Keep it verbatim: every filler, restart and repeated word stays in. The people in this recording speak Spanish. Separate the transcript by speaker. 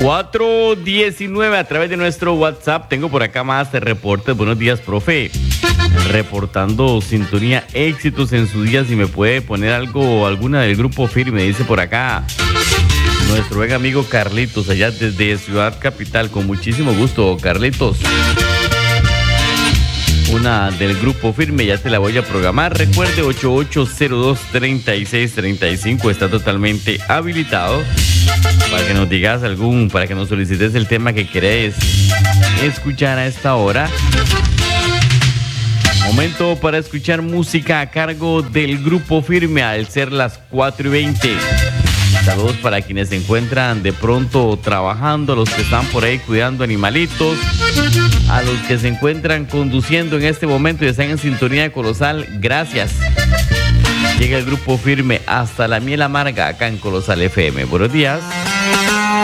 Speaker 1: cuatro diecinueve a través de nuestro WhatsApp. Tengo por acá más reportes. Buenos días, profe. Reportando sintonía, éxitos en su día. Si me puede poner algo, alguna del grupo Firme, dice por acá nuestro buen amigo Carlitos, allá desde Ciudad Capital. Con muchísimo gusto, Carlitos. Una del grupo Firme, ya te la voy a programar. Recuerde, ocho ocho cero dos, tres seis tres cinco está totalmente habilitado para que nos digas algún, para que nos solicites el tema que querés escuchar a esta hora. Momento para escuchar música a cargo del grupo Firme al ser las cuatro y veinte. Saludos para quienes se encuentran de pronto trabajando, los que están por ahí cuidando animalitos, a los que se encuentran conduciendo en este momento y están en sintonía de Colosal, gracias. Llega el grupo Firme hasta la miel amarga acá en Colosal F M. Buenos días.